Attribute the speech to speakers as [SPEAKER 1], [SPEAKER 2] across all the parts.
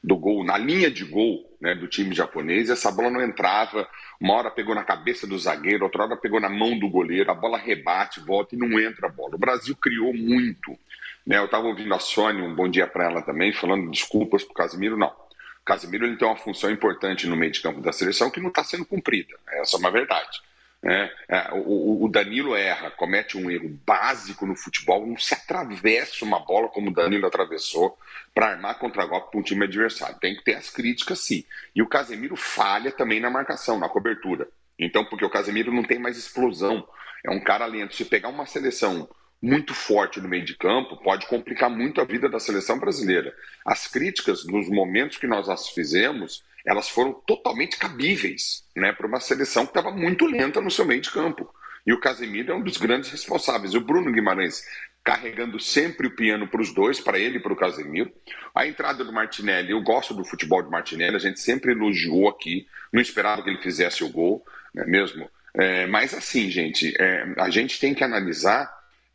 [SPEAKER 1] do gol, na linha de gol, né, do time japonês, essa bola não entrava, uma hora pegou na cabeça do zagueiro, outra hora pegou na mão do goleiro, a bola rebate, volta e não entra a bola. O Brasil criou muito, né? Eu estava ouvindo a Sônia, um bom dia para ela também, falando desculpas para o Casemiro, não. O Casemiro ele tem uma função importante no meio de campo da seleção que não está sendo cumprida, essa é uma verdade. O Danilo erra, comete um erro básico no futebol, não se atravessa uma bola como o Danilo atravessou para armar contra-golpe para um time adversário. Tem que ter as críticas, sim. E o Casemiro falha também na marcação, na cobertura. Então, porque o Casemiro não tem mais explosão, é um cara lento. Se pegar uma seleção muito forte no meio de campo, pode complicar muito a vida da seleção brasileira. As críticas, nos momentos que nós as fizemos, elas foram totalmente cabíveis, né, para uma seleção que estava muito lenta no seu meio de campo. E o Casemiro é um dos grandes responsáveis. O Bruno Guimarães carregando sempre o piano para os dois, para ele e para o Casemiro. A entrada do Martinelli, eu gosto do futebol de Martinelli, a gente sempre elogiou aqui, não esperava que ele fizesse o gol, não é mesmo? Mas assim, gente, a gente tem que analisar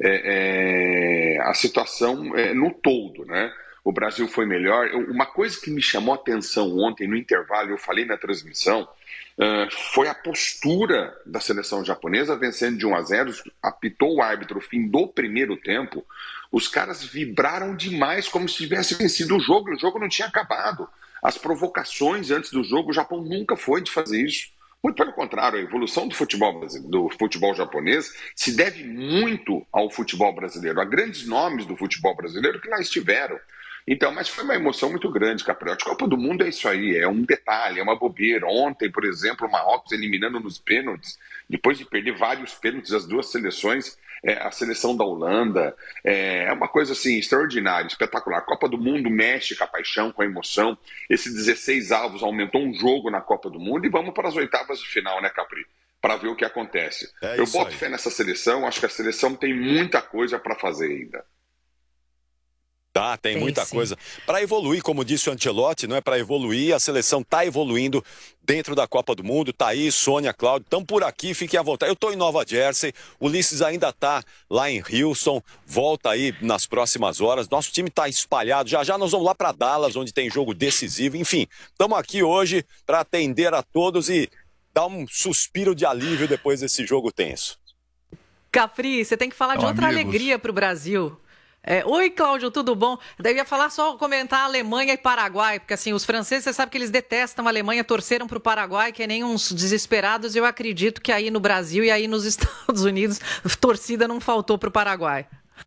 [SPEAKER 1] a situação no todo, né? O Brasil foi melhor. Uma coisa que me chamou a atenção ontem no intervalo, eu falei na transmissão, foi a postura da seleção japonesa vencendo de 1-0, apitou o árbitro, fim do primeiro tempo, os caras vibraram demais como se tivesse vencido o jogo não tinha acabado. As provocações antes do jogo, o Japão nunca foi de fazer isso. Muito pelo contrário, a evolução do futebol japonês se deve muito ao futebol brasileiro, a grandes nomes do futebol brasileiro que lá estiveram. Então, mas foi uma emoção muito grande, Capriotti. Copa do Mundo é isso aí, é um detalhe, é uma bobeira. Ontem, por exemplo, o Marrocos eliminando nos pênaltis, depois de perder vários pênaltis, as duas seleções, a seleção da Holanda, é uma coisa assim extraordinária, espetacular. Copa do Mundo mexe com a paixão, com a emoção. Esse 16 avos aumentou um jogo na Copa do Mundo e vamos para as oitavas de final, né, Capri? Para ver o que acontece. Eu boto fé nessa seleção, acho que a seleção tem muita coisa para fazer ainda.
[SPEAKER 2] Tá, tem muita coisa para evoluir, como disse o Ancelotti, não é para evoluir, a seleção está evoluindo dentro da Copa do Mundo, tá aí, Sônia, Cláudio, estão por aqui, fiquem à vontade. Eu estou em Nova Jersey, o Ulisses ainda está lá em Houston, volta aí nas próximas horas, nosso time está espalhado, já nós vamos lá para Dallas, onde tem jogo decisivo, enfim, estamos aqui hoje para atender a todos e dar um suspiro de alívio depois desse jogo tenso.
[SPEAKER 3] Capri, você tem que falar de outra alegria para o Brasil. Oi, Cláudio, tudo bom? Eu ia falar só, comentar Alemanha e Paraguai, porque assim, os franceses, você sabe que eles detestam a Alemanha, torceram para o Paraguai, que é nem uns desesperados, e eu acredito que aí no Brasil e aí nos Estados Unidos, torcida não faltou para o Paraguai.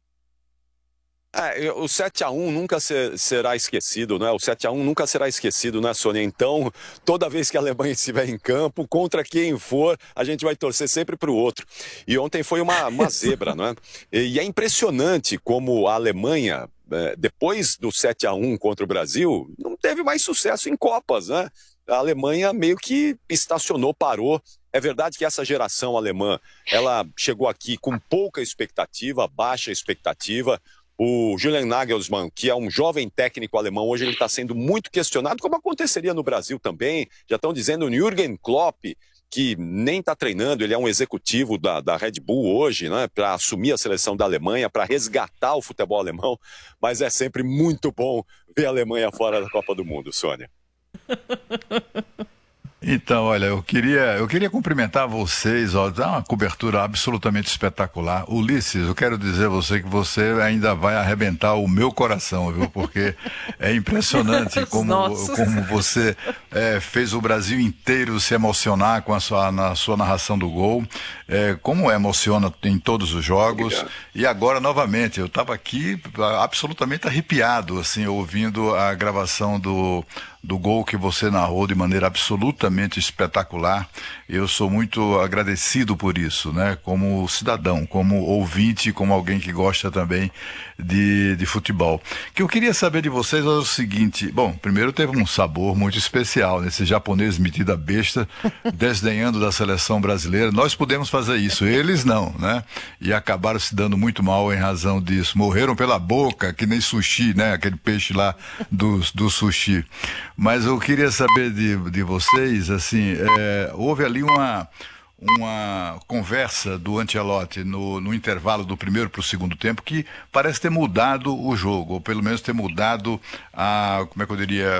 [SPEAKER 2] O 7-1 nunca será esquecido, né? O 7-1 nunca será esquecido, né, Sônia? Então, toda vez que a Alemanha estiver em campo, contra quem for, a gente vai torcer sempre para o outro. E ontem foi uma zebra, né? E é impressionante como a Alemanha, depois do 7-1 contra o Brasil, não teve mais sucesso em Copas, né? A Alemanha meio que estacionou, parou. É verdade que essa geração alemã, ela chegou aqui com pouca expectativa, baixa expectativa. O Julian Nagelsmann, que é um jovem técnico alemão, hoje ele está sendo muito questionado, como aconteceria no Brasil também. Já estão dizendo o Jürgen Klopp, que nem está treinando, ele é um executivo da Red Bull hoje, né, para assumir a seleção da Alemanha, para resgatar o futebol alemão. Mas é sempre muito bom ver a Alemanha fora da Copa do Mundo, Sônia.
[SPEAKER 4] Então, olha, eu queria cumprimentar vocês, ó, dá uma cobertura absolutamente espetacular. Ulisses, eu quero dizer a você que você ainda vai arrebentar o meu coração, viu? Porque é impressionante como você fez o Brasil inteiro se emocionar com na sua narração do gol, como emociona em todos os jogos. Obrigado. E agora, novamente, eu estava aqui absolutamente arrepiado, assim, ouvindo a gravação do gol que você narrou de maneira absolutamente espetacular. Eu sou muito agradecido por isso, né? Como cidadão, como ouvinte, como alguém que gosta também de futebol. O que eu queria saber de vocês é o seguinte: bom, primeiro teve um sabor muito especial, nesse japonês metido a besta, desdenhando da seleção brasileira. Nós pudemos fazer isso, eles não, né? E acabaram se dando muito mal em razão disso. Morreram pela boca, que nem sushi, né? Aquele peixe lá do sushi. Mas eu queria saber de vocês, assim, houve ali uma conversa do Ancelotti no intervalo do primeiro para o segundo tempo que parece ter mudado o jogo, ou pelo menos ter mudado como é que eu diria,